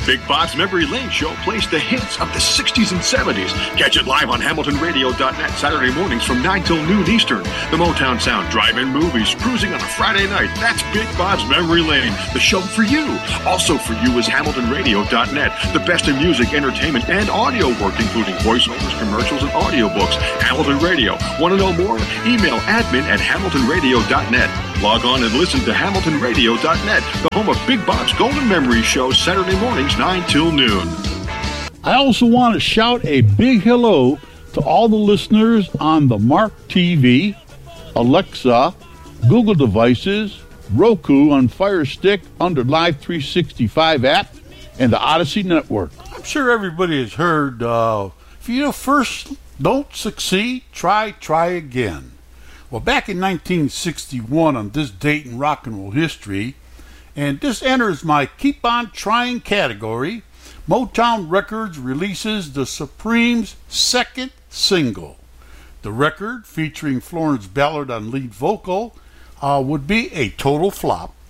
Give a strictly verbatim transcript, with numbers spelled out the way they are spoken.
Big Bob's Memory Lane Show plays the hits of the sixties and seventies. Catch it live on Hamilton Radio dot net Saturday mornings from nine till noon Eastern. The Motown Sound drive-in movies, cruising on a Friday night. That's Big Bob's Memory Lane, the show for you. Also for you is Hamilton Radio dot net, the best in music, entertainment, and audio work, including voiceovers, commercials, and audiobooks. Hamilton Radio. Want to know more? Email admin at Hamilton Radio dot net. Log on and listen to Hamilton Radio dot net, the home of Big Bob's Golden Memory Show, Saturday mornings, nine till noon. I also want to shout a big hello to all the listeners on the Mark T V, Alexa, Google devices, Roku on Fire Stick under Live three sixty-five app, and the Odyssey Network. I'm sure everybody has heard, uh, if you first don't succeed, try, try again. Well, back in nineteen sixty-one, on this date in rock and roll history, and this enters my Keep On Trying category, Motown Records releases the Supremes' second single. The record, featuring Florence Ballard on lead vocal, uh, would be a total flop.